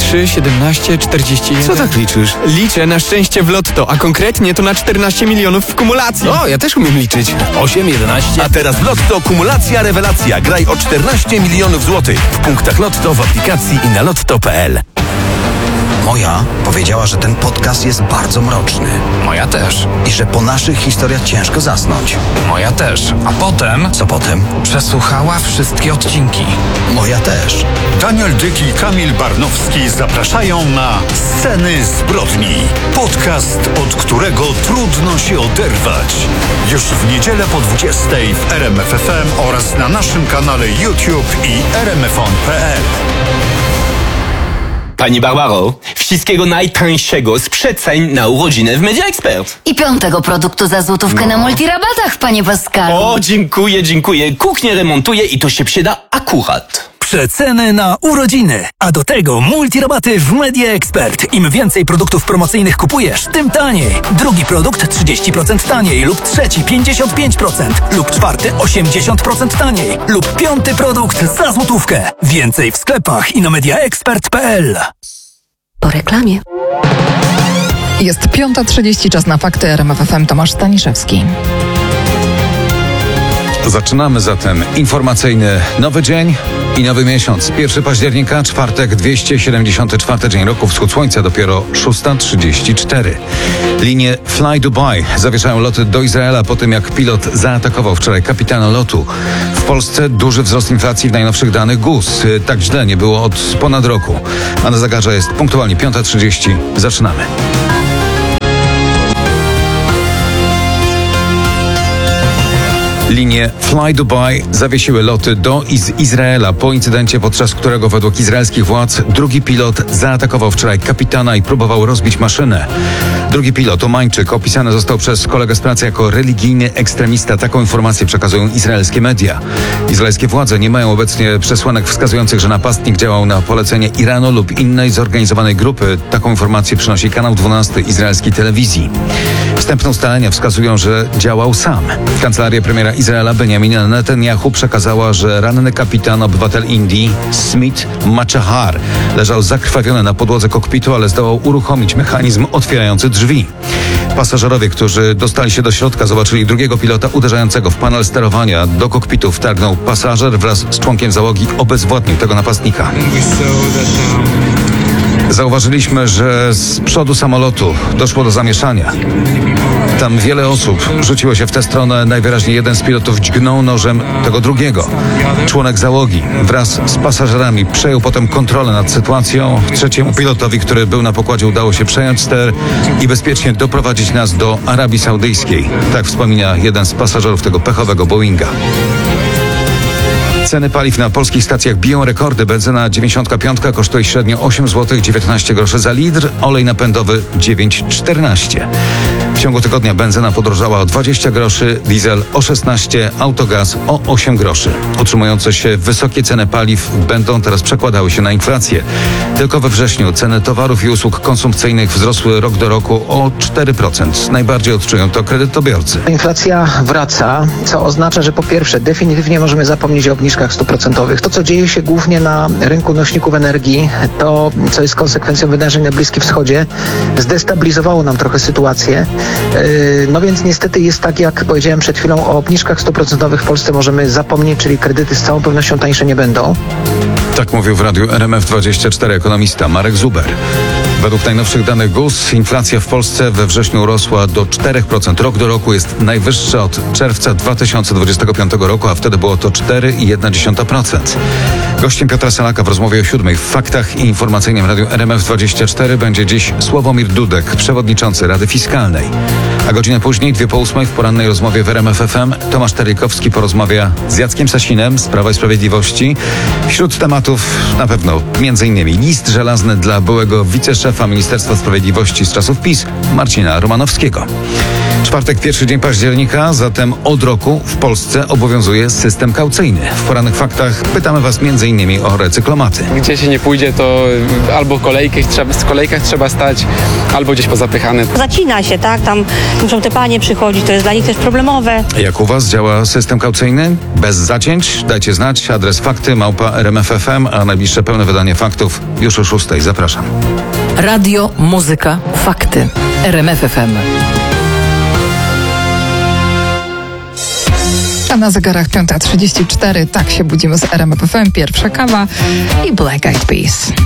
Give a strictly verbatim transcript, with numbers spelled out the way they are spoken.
trzy, siedemnaście, czterdzieści jeden. Co tak liczysz? Liczę na szczęście w lotto, a konkretnie to na czternaście milionów w kumulacji. O, ja też umiem liczyć. osiem, jedenaście. A teraz w Lotto kumulacja rewelacja. Graj o czternaście milionów złotych w punktach Lotto, w aplikacji i na lotto kropka p l. Moja powiedziała, że ten podcast jest bardzo mroczny. Moja też. I że po naszych historiach ciężko zasnąć. Moja też. A potem Co potem? przesłuchała wszystkie odcinki. Moja też. Daniel Dyk i Kamil Barnowski zapraszają na Sceny zbrodni. Podcast, od którego trudno się oderwać. Już w niedzielę po dwudziestej w R M F F M oraz na naszym kanale YouTube i r m f on kropka p l. Pani Barbaro, wszystkiego najtańszego z przeceń na urodziny w Media Expert. I piątego produktu za złotówkę No. na multirabatach, panie Pascalu. O, dziękuję, dziękuję. Kuchnię remontuję i to się przyda akurat. Przeceny na urodziny, a do tego multirabaty w Media Expert. Im więcej produktów promocyjnych kupujesz, tym taniej. Drugi produkt trzydzieści procent taniej lub trzeci pięćdziesiąt pięć procent lub czwarty osiemdziesiąt procent taniej lub piąty produkt za złotówkę. Więcej w sklepach i na mediaexpert kropka p l. Po reklamie. Jest piąta trzydzieści, czas na fakty. R M F F M, Tomasz Staniszewski. Zaczynamy zatem informacyjny nowy dzień i nowy miesiąc. pierwszego października, czwartek, dwieście siedemdziesiąty czwarty dzień roku, wschód słońca, dopiero szósta trzydzieści cztery. Linie Fly Dubai zawieszają loty do Izraela po tym, jak pilot zaatakował wczoraj kapitana lotu. W Polsce duży wzrost inflacji w najnowszych danych G U S. Tak źle nie było od ponad roku. A na zegarze jest punktualnie piąta trzydzieści. Zaczynamy. Linie Fly Dubai zawiesiły loty do i z Izraela po incydencie, podczas którego według izraelskich władz drugi pilot zaatakował wczoraj kapitana i próbował rozbić maszynę. Drugi pilot, Omańczyk, opisany został przez kolegę z pracy jako religijny ekstremista. Taką informację przekazują izraelskie media. Izraelskie władze nie mają obecnie przesłanek wskazujących, że napastnik działał na polecenie Iranu lub innej zorganizowanej grupy. Taką informację przynosi kanał dwunasty izraelskiej telewizji. Wstępne ustalenia wskazują, że działał sam. Kancelaria premiera Izraela Benjamina Netanyahu przekazała, że ranny kapitan, obywatel Indii, Smith Machahar, leżał zakrwawiony na podłodze kokpitu, ale zdołał uruchomić mechanizm otwierający drzwi. Pasażerowie, którzy dostali się do środka, zobaczyli drugiego pilota uderzającego w panel sterowania. Do kokpitu wtargnął pasażer, wraz z członkiem załogi obezwładnił tego napastnika. Zauważyliśmy, że z przodu samolotu doszło do zamieszania. Tam wiele osób rzuciło się w tę stronę. Najwyraźniej jeden z pilotów dźgnął nożem tego drugiego. Członek załogi wraz z pasażerami przejął potem kontrolę nad sytuacją. Trzeciemu pilotowi, który był na pokładzie, udało się przejąć ster i bezpiecznie doprowadzić nas do Arabii Saudyjskiej. Tak wspomina jeden z pasażerów tego pechowego Boeinga. Ceny paliw na polskich stacjach biją rekordy. Benzyna dziewięćdziesiąt pięć kosztuje średnio osiem złotych dziewiętnaście groszy za litr, olej napędowy dziewięć czternaście. W ciągu tygodnia benzyna podrożała o dwadzieścia groszy, diesel o szesnaście, autogaz o osiem groszy. Utrzymujące się wysokie ceny paliw będą teraz przekładały się na inflację. Tylko we wrześniu ceny towarów i usług konsumpcyjnych wzrosły rok do roku o cztery procent. Najbardziej odczują to kredytobiorcy. Inflacja wraca, co oznacza, że po pierwsze definitywnie możemy zapomnieć o obniżkach stóp procentowych. To, co dzieje się głównie na rynku nośników energii, to, co jest konsekwencją wydarzeń na Bliskim Wschodzie, zdestabilizowało nam trochę sytuację. No więc niestety jest tak, jak powiedziałem przed chwilą, o obniżkach stóp procentowych w Polsce możemy zapomnieć, czyli kredyty z całą pewnością tańsze nie będą. Tak mówił w radiu R M F dwadzieścia cztery ekonomista Marek Zuber. Według najnowszych danych G U S inflacja w Polsce we wrześniu rosła do cztery procent. Rok do roku jest najwyższa od czerwca dwa tysiące dwudziestego piątego roku, a wtedy było to cztery przecinek jedna procent. Gościem Piotra Salaka w rozmowie o siódmej w Faktach i Informacyjnym Radiu R M F dwadzieścia cztery będzie dziś Sławomir Dudek, przewodniczący Rady Fiskalnej. A godzinę później, dwie po ósmej, w porannej rozmowie w R M F F M Tomasz Terlikowski porozmawia z Jackiem Sasinem z Prawa i Sprawiedliwości. Wśród tematów na pewno między innymi list żelazny dla byłego wiceszefa Ministerstwa Sprawiedliwości z czasów PiS, Marcina Romanowskiego. Czwartek, pierwszy dzień października, zatem od roku w Polsce obowiązuje system kaucyjny. W porannych faktach pytamy Was między innymi o recyklomaty. Gdzie się nie pójdzie, to albo kolejkę trzeba, w kolejkach trzeba stać, albo gdzieś pozapychane. Zacina się, tak? Tam muszą te panie przychodzić, to jest dla nich też problemowe. Jak u Was działa system kaucyjny? Bez zacięć? Dajcie znać. Adres fakty małpa R M F F M, a najbliższe pełne wydanie faktów już o szóstej. Zapraszam. Radio, muzyka, fakty. R M F F M. A na zegarach piąta trzydzieści cztery, tak się budzimy z R M F F M, pierwsza kawa i Black Eyed Peas.